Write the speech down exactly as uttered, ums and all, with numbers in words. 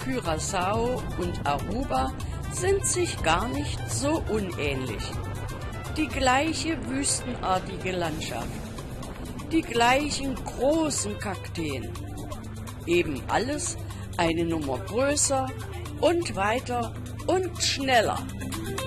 Curaçao und Aruba sind sich gar nicht so unähnlich. Die gleiche wüstenartige Landschaft, die gleichen großen Kakteen, eben alles eine Nummer größer und weiter und schneller.